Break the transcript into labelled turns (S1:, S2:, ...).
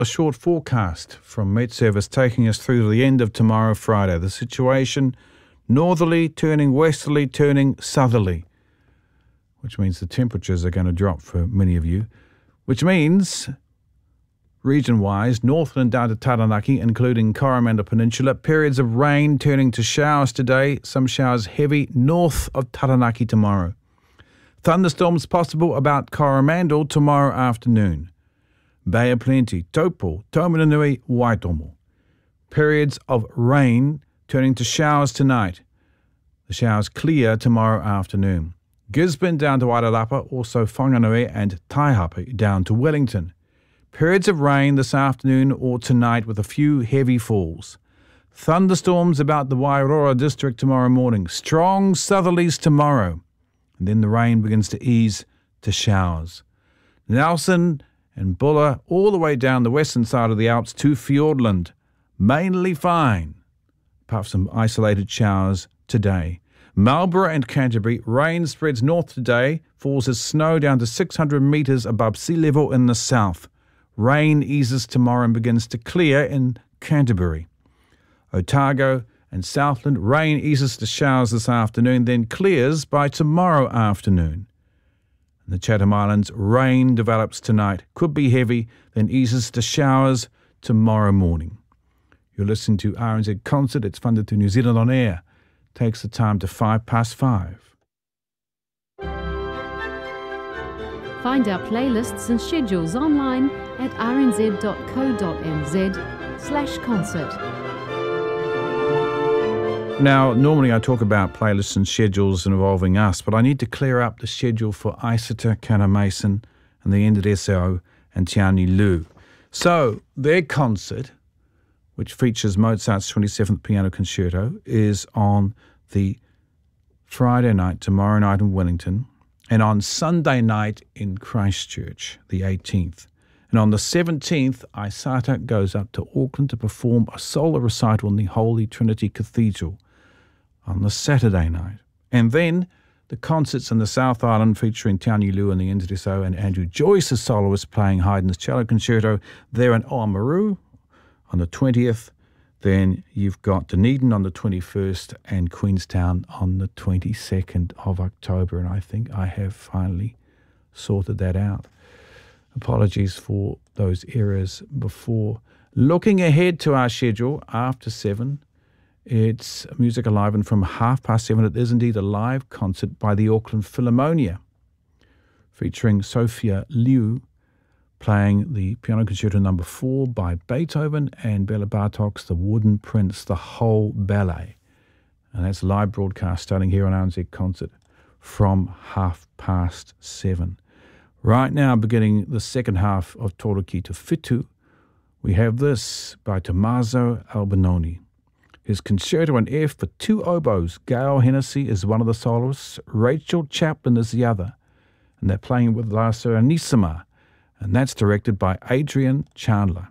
S1: A short forecast from Met Service taking us through to the end of tomorrow, Friday. The situation, northerly, turning westerly, turning southerly, which means the temperatures are going to drop for many of you, which means, region-wise, northland down to Taranaki, including Coromandel Peninsula, periods of rain turning to showers today, some showers heavy north of Taranaki tomorrow. Thunderstorms possible about Coromandel tomorrow afternoon. Bay of Plenty, Taupo, Taumarunui, Waitomo. Periods of rain turning to showers tonight. The showers clear tomorrow afternoon. Gisborne down to Wairarapa, also Whanganui and Taihape down to Wellington. Periods of rain this afternoon or tonight with a few heavy falls. Thunderstorms about the Wairoa district tomorrow morning. Strong southerlies tomorrow. And then the rain begins to ease to showers. Nelson and Buller all the way down the western side of the Alps to Fiordland. Mainly fine, apart from some isolated showers today. Marlborough and Canterbury, rain spreads north today, falls as snow down to 600 metres above sea level in the south. Rain eases tomorrow and begins to clear in Canterbury. Otago and Southland, rain eases to showers this afternoon, then clears by tomorrow afternoon. In the Chatham Islands, rain develops tonight, could be heavy, then eases to showers tomorrow morning. You're listening to RNZ Concert. It's funded through New Zealand On Air. Takes the time to 5:05.
S2: Find our playlists and schedules online at rnz.co.nz/concert.
S1: Now, normally I talk about playlists and schedules involving us, but I need to clear up the schedule for Aisata Kanamason and the NZSO and Tiani Lu. So, their concert, which features Mozart's 27th Piano Concerto, is on the Friday night, tomorrow night in Wellington, and on Sunday night in Christchurch, the 18th. And on the 17th, Aisata goes up to Auckland to perform a solo recital in the Holy Trinity Cathedral on the Saturday night. And then the concerts in the South Island featuring Tiani Lu and the NZSO and Andrew Joyce as soloist playing Haydn's Cello Concerto there in Oamaru on the 20th. Then you've got Dunedin on the 21st and Queenstown on the 22nd of October. And I think I have finally sorted that out. Apologies for those errors before. Looking ahead to our schedule after 7, it's Music Alive, and from 7:30 it is indeed a live concert by the Auckland Philharmonia featuring Sophia Liu playing the Piano Concerto No. 4 by Beethoven and Bela Bartok's The Wooden Prince, the whole ballet. And that's live broadcast starting here on RNZ Concert from 7:30. Right now, beginning the second half of Toriki to Fitu, we have this by Tommaso Albinoni. His Concerto in F for 2 oboes. Gail Hennessy is one of the soloists. Rachel Chaplin is the other. And they're playing with La Serenissima. And that's directed by Adrian Chandler.